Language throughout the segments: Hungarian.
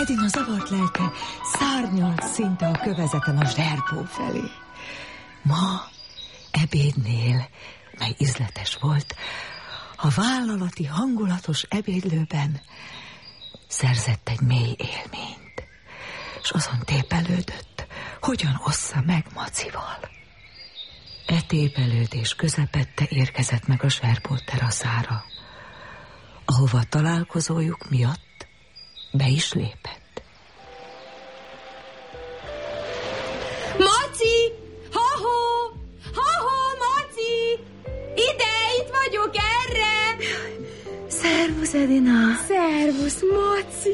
Edina zavart lelke szárnyalt szinte a kövezeten a zserbó felé. Ma ebédnél, mely ízletes volt, a vállalati hangulatos ebédlőben szerzett egy mély élményt, s azon tépelődött, hogyan ossza meg Macival. E tépelődés közepette érkezett meg a zserbó teraszára, ahova találkozójuk miatt be is lépett. Maci! Ha-ho! Ha-ho, Maci! Ide, itt vagyok, erre! Szervusz, Edina! Szervusz, Maci!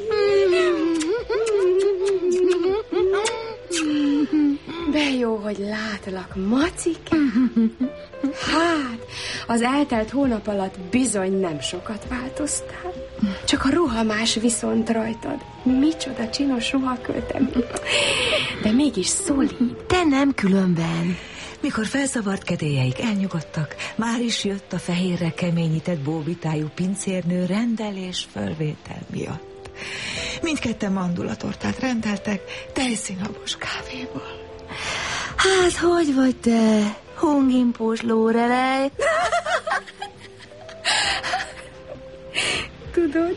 De jó, hogy látlak, Macike. Hát, az eltelt hónap alatt bizony nem sokat változtál. Csak a ruhamás viszont rajtad. Micsoda csinos ruhaköltemény. De mégis szolid. De nem különben. Mikor felszavart kedélyeik elnyugodtak, már is jött a fehérre keményített bóbitájú pincérnő rendelés fölvétel miatt. Mindketten mandulatortát rendeltek tejszínhabos kávéból. Hát, hogy vagy te, hongimpós lórelej? Tudod,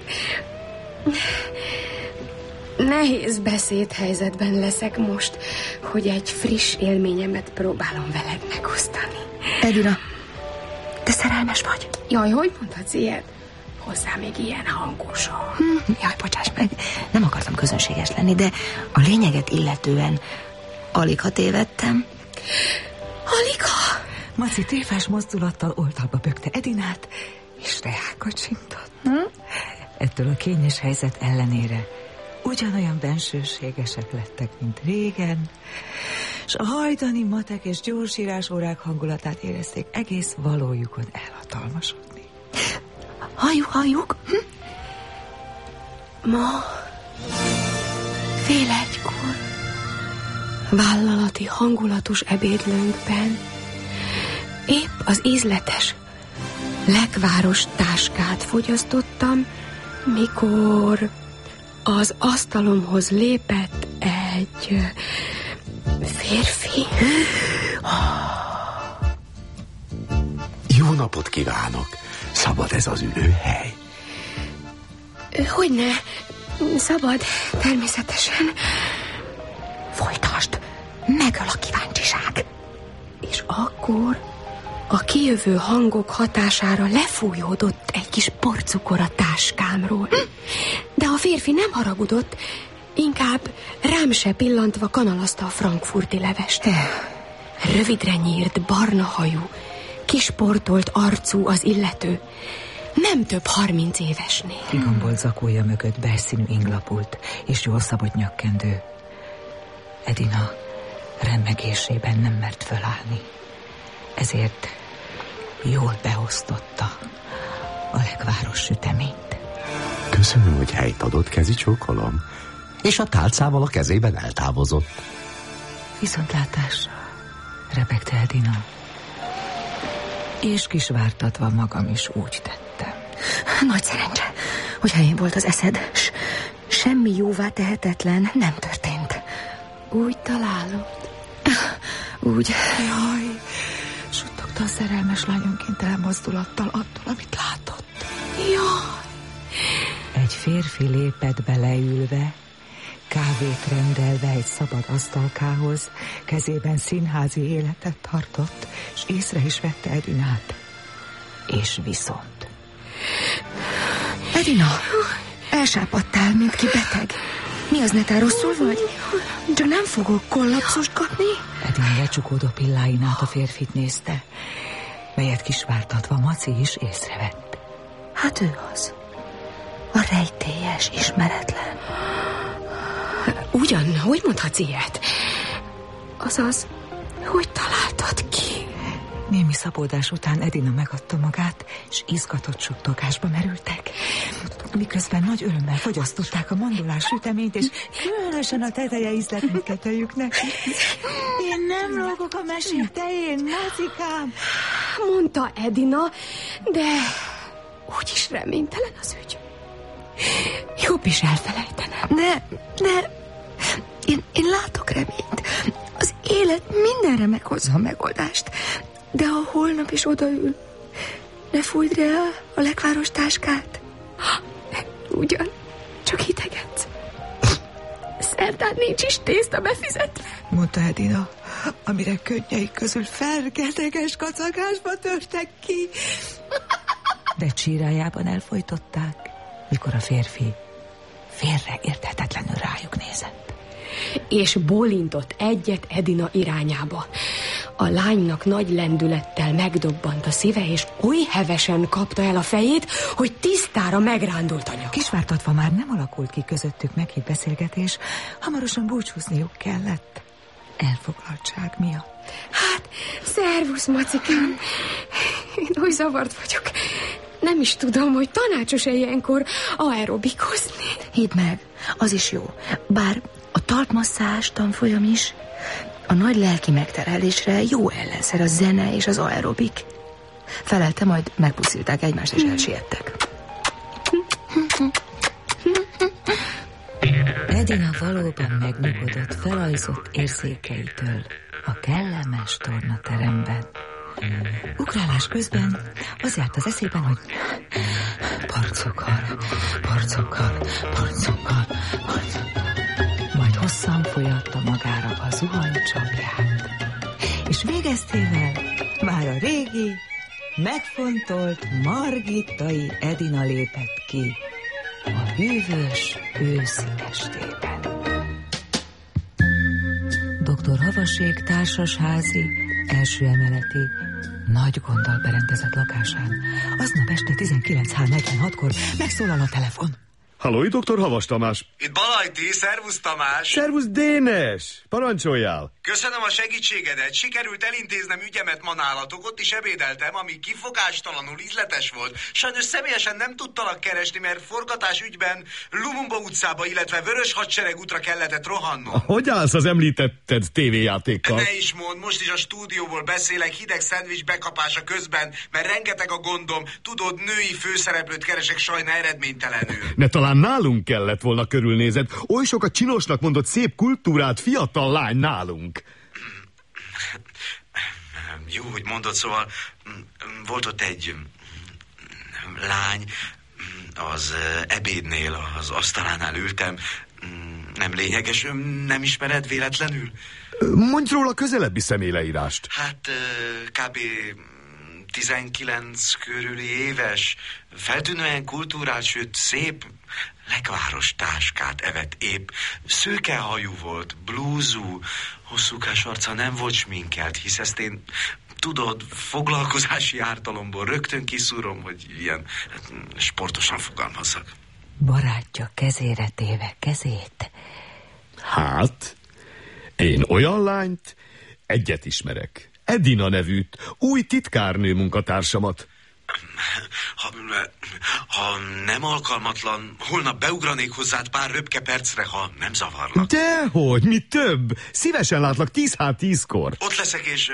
nehéz beszédhelyzetben leszek most, hogy egy friss élményemet próbálom veled megosztani. Edina, te szerelmes vagy? Jaj, hogy mondhatsz ilyet? Hozzá még ilyen hangosan. Jaj, bocsáss meg, nem akartam közönséges lenni, de a lényeget illetően aligha tévedtem. Aligha? Maci tréfás mozdulattal oldalba bökte Edinát, és reákocsintott. Ettől a kényes helyzet ellenére ugyanolyan bensőségesek lettek, mint régen, és a hajdani matek és gyorsírás órák hangulatát érezték egész valójukon elhatalmasodni. Halljuk? Ma fél egykor vállalati hangulatos ebédlőnkben épp az ízletes lekváros táskát fogyasztottam, mikor az asztalomhoz lépett egy férfi. Jó napot kívánok! Szabad ez az ülőhely? Hogyne, szabad, természetesen. Folytasd, megöl a kíváncsiság. És akkor a kijövő hangok hatására lefújódott egy kis porcukor a táskámról. De a férfi nem haragudott, inkább rám se pillantva kanalazta a frankfurti levest. Rövidre nyírt, barna hajú, kisportolt arcú az illető. Nem több 30 évesnél. Kigombolt zakója mögött belszínű inglapult és jól szabott nyakkendő. Edina remmegésében nem mert fölállni, ezért jól beosztotta a lekváros süteményt. Köszönöm, hogy helyt adott, kezi csókolom. És a tálcával a kezében eltávozott. Viszontlátásra, rebegte Edina. És kisvártatva magam is úgy tettem. Nagy szerencse, hogy helyén volt az eszed, s semmi jóvá tehetetlen nem történt. Úgy találod? Úgy. Jaj, suttogta a szerelmes lány önkéntelen mozdulattal attól, amit látott. Jaj! Egy férfi lépett beleülve, kávét rendelve egy szabad asztalkához, kezében színházi életet tartott, és észre is vette Edinát. És viszont... Edina, elsápadtál, mint ki beteg. Mi az, netán rosszul vagy? Csak nem fogok kollapszust kapni? Edina lecsukódó pilláin át a férfit nézte, melyet kisvártatva Maci is észrevett. Hát ő az. A rejtélyes, ismeretlen. Ugyan, hogy mondhatsz ilyet? Azaz, hogy találtad ki? Némi szabódás után Edina megadta magát, és izgatott suttogásba merültek. Miközben nagy örömmel fogyasztották a mandulás süteményt, és különösen a teteje ízlet mindkettőjüknek. Én nem lógok a mesék tején, Macikám! Mondta Edina, de úgyis reménytelen az ügy. Jobb is elfelejtenem. De én látok reményt. Az élet mindenre meghozza a megoldást. De ha holnap is odaül, ne fújd rá a lekváros táskát. Ugyan, csak hitegetsz. Szerdán nincs is tészta befizetve, mondta Edina, amire könnyei közül fergeteges kacagásba törtek ki. De csírájában elfojtották, mikor a férfi félreérthetetlenül rájuk nézett. És bólintott egyet Edina irányába. A lánynak nagy lendülettel megdobbant a szíve, és oly hevesen kapta el a fejét, hogy tisztára megrándult a nyaka. Kisvártatva már nem alakult ki közöttük meghitt beszélgetés, hamarosan búcsúzniuk kellett. Elfoglaltság miatt. Hát, szervusz, Macikám. Én oly zavart vagyok. Nem is tudom, hogy tanácsos-e ilyenkor aerobikozni. Hidd meg, az is jó. Bár a talpmasszázs tanfolyam is, a nagy lelki megterhelésre jó ellenszer a zene és az aerobik. Felelte, majd megpuszilták egymást és elsiettek. Edina valóban megnyugodott, felajzott érzékeitől a kellemes tornateremben. Ugrálás közben az járt az eszében, hogy porcukor. Majd hosszan folyatta magára a zuhanycsapját. És végeztével már a régi, megfontolt margittai Edina lépett ki a hűvös őszi estében. Dr. Havasék társasházi, első emeleti, nagy gonddal berendezett lakásán aznap este 19:46-kor megszólal a telefon. Halló, itt dr. Havas Tamás. Itt Balajti, szervusz Tamás. Szervusz Dénes, parancsoljál. Köszönöm a segítségedet, sikerült elintéznem ügyemet ma nálatok, ott is ebédeltem, ami kifogástalanul ízletes volt. Sajnos személyesen nem tudtalak keresni, mert forgatás ügyben Lumumba utcába, illetve Vörös Hadsereg útra kellett rohannom. Hogy állsz az említetted tévéjátékkal? Ne is mondd, most is a stúdióból beszélek hideg szendvics bekapása közben, mert rengeteg a gondom. Tudod, női főszereplőt keresek, sajna eredménytelenül. Ne talán nálunk kellett volna körülnézed. Oly sok a csinosnak mondott szép kultúrát fiatal lány nálunk. Jó, hogy mondod, szóval volt ott egy lány, az ebédnél, az asztalánál ültem. Nem lényeges, nem ismered véletlenül? Mondj róla közelebbi személyleírást. Hát kb. 19 körüli éves, feltűnően kultúrált, sőt szép, lekváros táskát evett épp. Szőkehajú volt, blúzú, hosszúkás arca, nem volt sminkelt, hisz ezt én, tudod, foglalkozási ártalomból rögtön kiszúrom, hogy ilyen sportosan fogalmazzak. Barátja kezére téve kezét. Hát, én olyan lányt egyet ismerek. Edina nevűt, új titkárnő munkatársamat. Ha nem alkalmatlan, holnap beugranék hozzád pár röpke percre, ha nem zavarlak. Dehogy, mi több. Szívesen látlak 10:10-kor. Ott leszek, és...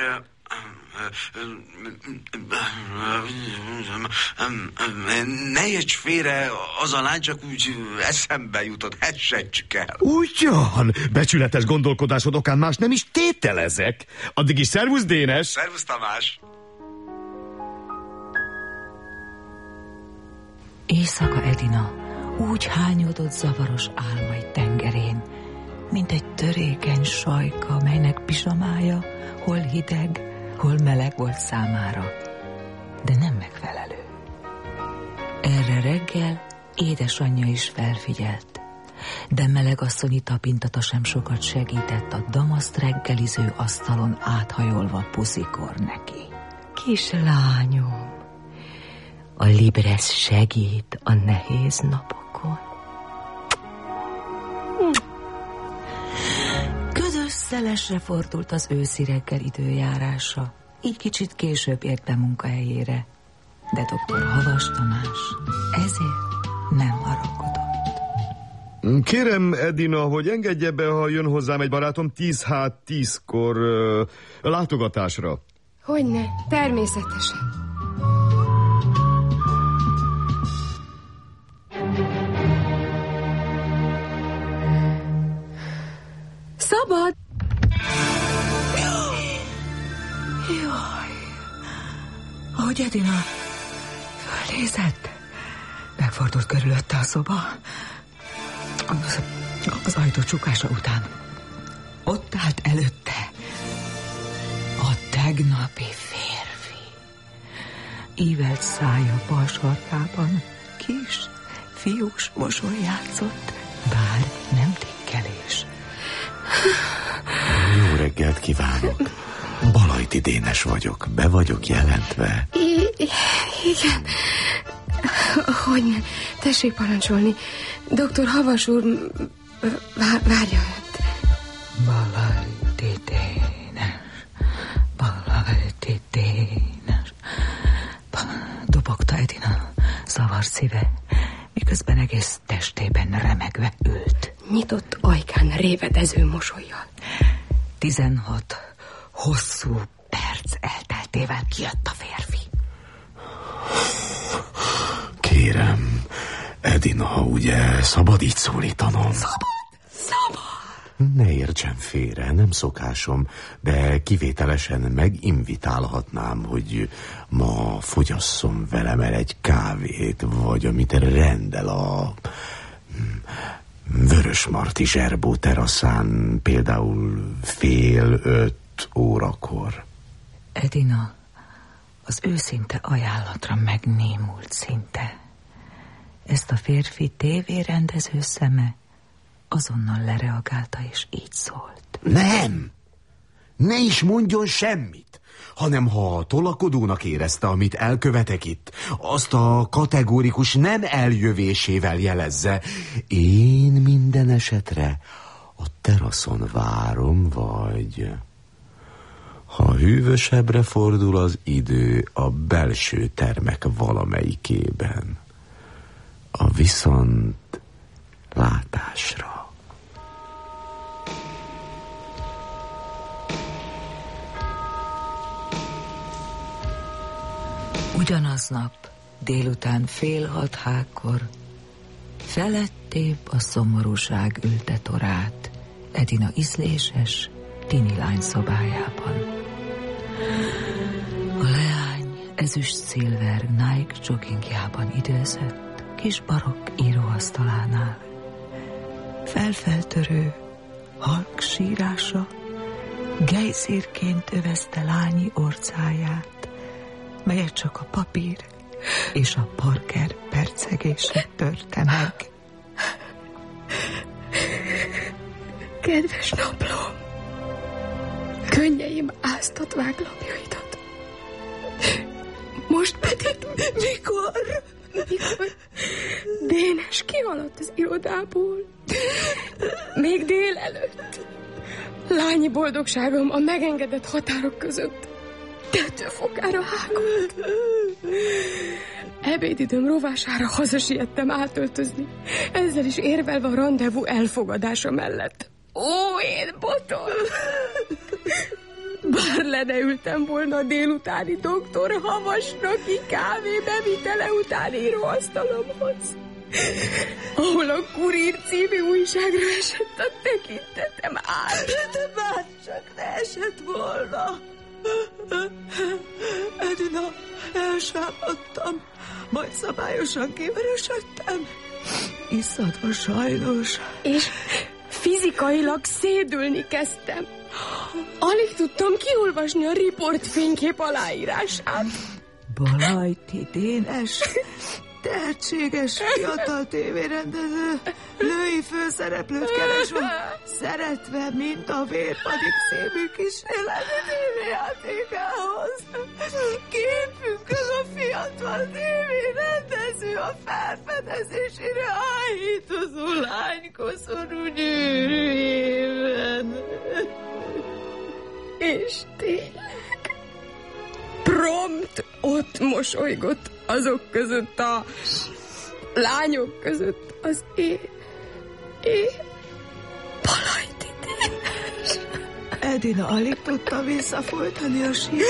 ne érts félre, az a lány csak úgy eszembe jutott, hessetsük el. Ugyan, becsületes gondolkodásod okán más nem is tételezek. Addig is szervusz, Dénes. Szervusz, Tamás. Éjszaka Edina úgy hányódott zavaros álmai tengerén, mint egy törékeny sajka, melynek pizsamája hol hideg, hol meleg volt számára, de nem megfelelő. Erre reggel édesanyja is felfigyelt, de melegasszonyi tapintata sem sokat segített a damaszt reggeliző asztalon áthajolva puszikor neki. Kislányom, a Libresz segít a nehéz napokon. Ködös szelesre fordult az őszi reggel időjárása, így kicsit később ért be munkahelyére, de dr. Havas Tamás ezért nem haragudott. Kérem, Edina, hogy engedje be, ha jön hozzám egy barátom 10:10-kor látogatásra. Hogyne, természetesen. Szabad! Jaj! Ahogy Edina fölnézett, megfordult körülötte a szoba. Az ajtó csukása után ott állt előtte a tegnapi férfi. Ívelt szája bal sarkában kis, fiús mosoly játszott, bár nem tikkelés. Jó reggelt kívánok! Balajti Dénes vagyok. Be vagyok jelentve? Igen. Hogyne? Tessék parancsolni. Dr. Havas úr várja önt. Balajti Dénes. Balajti Dénes. Dobogta Edina zavar szíve, miközben egész testében remegve ült. Nyitott ajkán révedező mosollyal. 16 hosszú perc elteltével kijött a férfi. Kérem, Edina, ugye szabad így szólítanom? Szabad! Ne értsen félre, nem szokásom, de kivételesen meginvitálhatnám, hogy ma fogyasszon velem el egy kávét, vagy amit rendel a Vörösmarty Zserbó teraszán, például 4:30 órakor. Edina az őszinte ajánlatra megnémult szinte. Ezt a férfi tévérendező szeme azonnal lereagálta, és így szólt. Nem! Ne is mondjon semmit, hanem ha tolakodónak érezte, amit elkövetek itt, azt a kategórikus nem eljövésével jelezze. Én minden esetre a teraszon várom, vagy... Ha hűvösebbre fordul az idő, a belső termek valamelyikében. A viszont látásra. Ugyanaznap délután 5:30-kor felettébb a szomorúság ülte torát Edina ízléses tini lány szobájában. A leány ezüst-szilver Nike joggingjában időzött kis barokk íróasztalánál. Felfeltörő, halk sírása gejzírként övezte lányi orcáját, melyet csak a papír és a Parker percegése törte meg. Kedves naplóm, könnyeim áztatvák lapjaidat. Most pedig... Mikor? Dénes kihaladt az irodából. Még délelőtt. Lányi boldogságom a megengedett határok között tetőfokára hágott. Ebédidőm rovására hazasiettem átöltözni, ezzel is érvelve a randevú elfogadása mellett. Ó, én botol! Bár le ne ültem volna a délutáni doktor Havasnoki kávé bevitele utáni íróasztalomhoz, ahol a Kurír című újságra esett a tekintetem át. De bárcsak ne esett volna. Edina, elsápadtam, majd szabályosan kivörösödtem. Iszadva sajnos. És fizikailag szédülni kezdtem. Alig tudtam kiolvasni a riport fénykép aláírását. Balajti Dénes, tehetséges fiatal tévérendező, női főszereplőt keresünk, szeretve, mint a Vérpadik című kísérleti tévéjátékához. Képünkhöz a fiatal tévérendező a felfedezésére áhítozó lánykoszorú gyűrűjében. És tényleg prompt ott mosolygott azok között a lányok között az én Balajti Dénes. Edina alig tudta visszafolytani a sírt.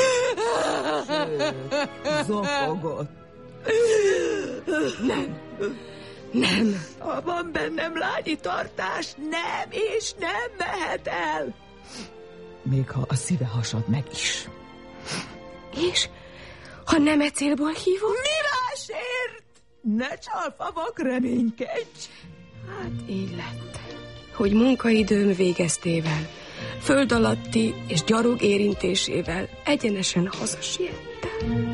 Zokogott. Nem. Ha van bennem lányi tartás, nem és nem mehet el. Még ha a szíve hasad meg is. És ha nem e célból hívok? Mi másért? Ne csalfavak, reménykedj! Hát így lett, hogy munkaidőm végeztével, föld alatti és gyarog érintésével egyenesen hazasiettem.